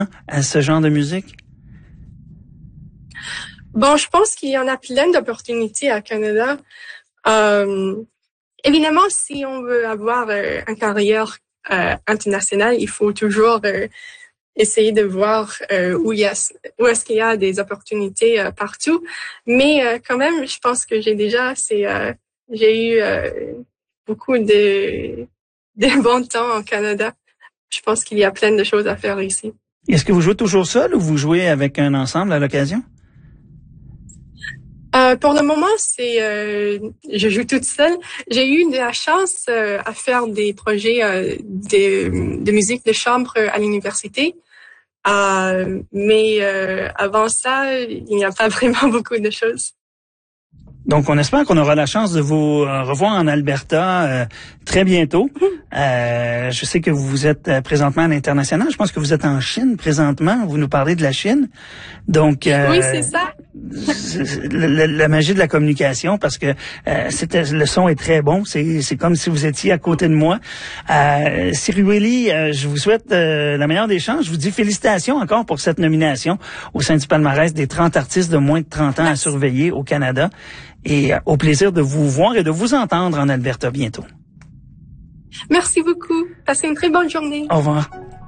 à ce genre de musique? Bon, je pense qu'il y en a plein d'opportunités à Canada. Évidemment, si on veut avoir une carrière internationale, il faut toujours essayer de voir où est-ce qu'il y a des opportunités partout. Mais quand même, je pense que j'ai eu beaucoup de bon temps au Canada. Je pense qu'il y a plein de choses à faire ici. Est-ce que vous jouez toujours seul ou vous jouez avec un ensemble à l'occasion? Pour le moment, je joue toute seule. J'ai eu de la chance à faire des projets de musique de chambre à l'université. Mais avant ça, il n'y a pas vraiment beaucoup de choses. Donc, on espère qu'on aura la chance de vous revoir en Alberta très bientôt. Je sais que vous êtes présentement à l'international. Je pense que vous êtes en Chine présentement. Vous nous parlez de la Chine. Donc, oui, c'est ça. La magie de la communication, parce que le son est très bon. C'est comme si vous étiez à côté de moi. Sirweli, je vous souhaite la meilleure des chances. Je vous dis félicitations encore pour cette nomination au sein du palmarès des 30 artistes de moins de 30 ans à surveiller au Canada. Et au plaisir de vous voir et de vous entendre en Alberta bientôt. Merci beaucoup. Passez une très bonne journée. Au revoir.